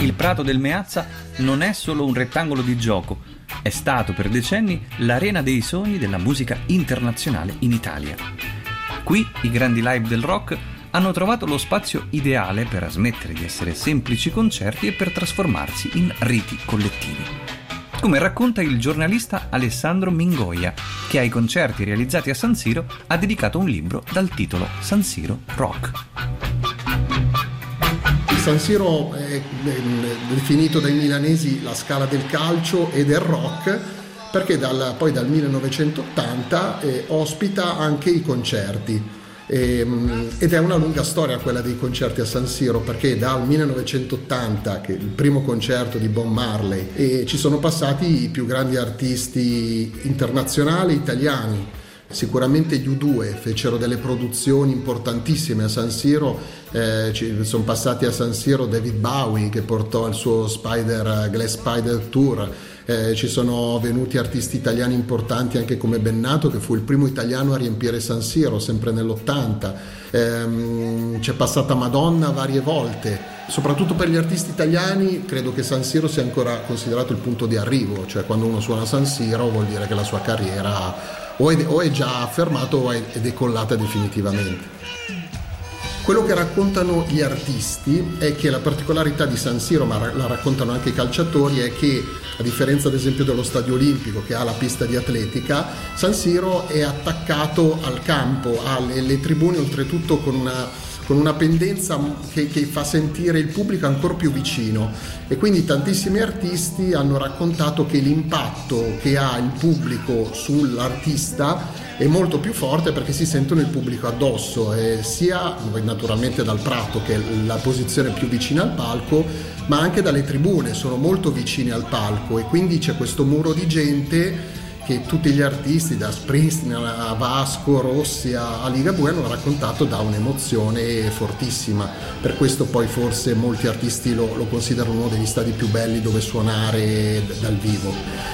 Il Prato del Meazza non è solo un rettangolo di gioco, è stato per decenni l'arena dei sogni della musica internazionale in Italia. Qui i grandi live del rock hanno trovato lo spazio ideale per smettere di essere semplici concerti e per trasformarsi in riti collettivi. Come racconta il giornalista Alessandro Mingoia, che ai concerti realizzati a San Siro ha dedicato un libro dal titolo San Siro Rock. San Siro è definito dai milanesi la scala del calcio e del rock, perché poi dal 1980 ospita anche i concerti. Ed è una lunga storia quella dei concerti a San Siro, perché dal 1980, che è il primo concerto di Bob Marley, e ci sono passati i più grandi artisti internazionali italiani. Sicuramente gli U2 fecero delle produzioni importantissime a San Siro, sono passati a San Siro David Bowie, che portò il suo Glass Spider Tour. Ci sono venuti artisti italiani importanti anche come Bennato, che fu il primo italiano a riempire San Siro sempre nell'80. C'è passata Madonna varie volte. Soprattutto per gli artisti italiani credo che San Siro sia ancora considerato il punto di arrivo, cioè quando uno suona San Siro vuol dire che la sua carriera o è già affermato o è decollata definitivamente. Quello che raccontano gli artisti è che la particolarità di San Siro, ma la raccontano anche i calciatori, è che a differenza ad esempio dello Stadio Olimpico, che ha la pista di atletica, San Siro è attaccato al campo, ha le tribune oltretutto con una pendenza che fa sentire il pubblico ancora più vicino, e quindi tantissimi artisti hanno raccontato che l'impatto che ha il pubblico sull'artista è molto più forte, perché si sentono il pubblico addosso, sia naturalmente dal prato, che è la posizione più vicina al palco, ma anche dalle tribune, sono molto vicini al palco, e quindi c'è questo muro di gente che tutti gli artisti, da Springsteen a Vasco Rossi a Ligabue, hanno raccontato da un'emozione fortissima. Per questo poi forse molti artisti lo considerano uno degli stadi più belli dove suonare dal vivo.